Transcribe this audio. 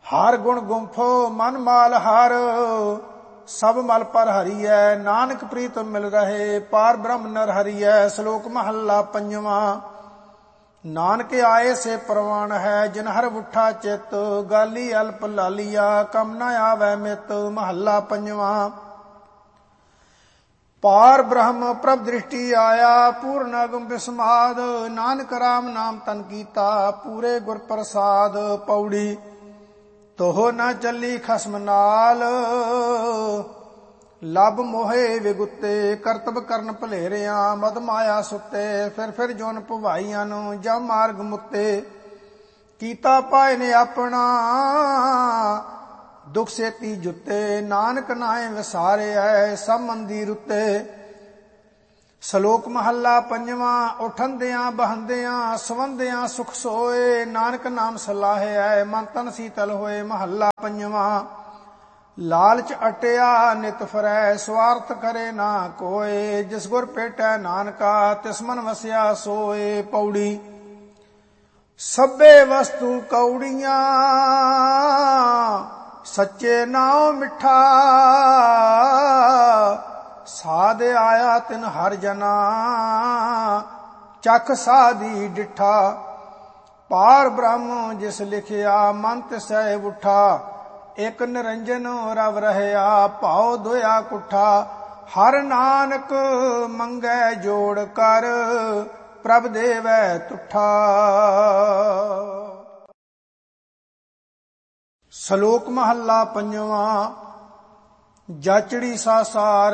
ਹਰ ਗੁਣ ਗੁੰਫੋ ਮਨ ਮਾਲ ਹਰ, ਸਭ ਮਲ ਪਰ ਹਰੀਐ। ਨਾਨਕ ਪ੍ਰੀਤਮ ਮਿਲ ਰਹੇ, ਪਾਰ ਬ੍ਰਹਮ ਨਰ ਹਰੀਐ। ਸ਼ਲੋਕ ਮਹੱਲਾ ਪੰਜਵਾਂ। ਨਾਨਕ ਆਏ ਸੇ ਪ੍ਰਵਾਨ ਹੈ, ਜਿਨ ਹਰ ਉਠਾ ਚਿਤ। ਗਾਲੀ ਅਲਪ ਲਾਲੀਆ, ਕਮ ਨ ਆਵੈ ਮਿਤ। ਮਹੱਲਾ ਪੰਜਵਾਂ। ਪਾਰ ਬ੍ਰਹਮ ਪ੍ਰਭ ਦ੍ਰਿਸ਼ਟੀ ਆਇਆ, ਪੂਰਨ ਅਗਮ ਬਿਸਮਾਦ। ਨਾਨਕ ਰਾਮ ਨਾਮ ਤਨ ਕੀਤਾ, ਪੂਰੇ ਗੁਰ ਪ੍ਰਸਾਦ। ਪੌੜੀ। ਤੋਹ ਨਾ ਚੱਲੀ ਖਸਮ ਨਾਲ, ਲਬ ਮੋਹੇ ਵਿਗੁੱਤੇ। ਕਰਤਬ ਕਰਨ ਭਲੇਰਿਆਂ, ਮਦ ਮਾਇਆ ਸੁੱਤੇ। ਫਿਰ ਜੋਨ ਭਵਾਈਆਂ ਨੂੰ, ਜਾਂ ਮਾਰਗ ਮੁੱਤੇ। ਕੀਤਾ ਪਾਏ ਨੇ ਆਪਣਾ, ਦੁਖ ਸੇਤੀ ਜੁੱਤੇ। ਨਾਨਕ ਨਾਏ ਵਿਸਾਰਿਐ, ਸਭ ਮੰਦਿਰ ਉੱਤੇ। ਸ਼ਲੋਕ ਮਹੱਲਾ ਪੰਜਵਾਂ। ਉਠੰਦਿਆਂ ਬਹੰਦਿਆਂ, ਸਵੰਦਿਆਂ ਸੁਖ ਸੋਏ। ਨਾਨਕ ਨਾਮ ਸਲਾਹਿਐ, ਮਨ ਤਨ ਸੀਤਲ ਹੋਏ। ਮਹੱਲਾ ਪੰਜਵਾਂ। ਲਾਲਚ ਅਟਿਆ ਨਿਤ ਫਿਰੈ, ਸਵਾਰਥ ਕਰੇ ਨਾ ਕੋਏ। ਜਿਸ ਗੁਰ ਭੇਟੈ ਨਾਨਕਾ, ਤਿਸ ਮਨ ਵਸਿਆ ਸੋਏ। ਪੌੜੀ। ਸਭੇ ਵਸਤੂ ਕੌੜੀਆਂ, ਸੱਚੇ ਨਾਉ ਮਿੱਠਾ। ਸਾਧ ਆਇਆ ਤਿਨ ਹਰ ਜਨਾ, ਚਖ ਸਾਧੀ ਡਿਠਾ। ਪਾਰ ਬ੍ਰਹਮ ਜਿਸ ਲਿਖਿਆ, ਮਨ ਤਿਸੈ ਉਠਾ। ਇਕ ਨਿਰੰਜਨ ਰਵ ਰਹਿਆ, ਭਾਉ ਦੋਇਆ ਕੁਠਾ। ਹਰ ਨਾਨਕ ਮੰਗੈ ਜੋੜ ਕਰ, ਪ੍ਰਭ ਦੇਵੈ ਤੁਠਾ। ਸ਼ਲੋਕ ਮਹੱਲਾ ਪੰਜਵਾਂ। ਜਾਚੜੀ ਸਾਸਾਰ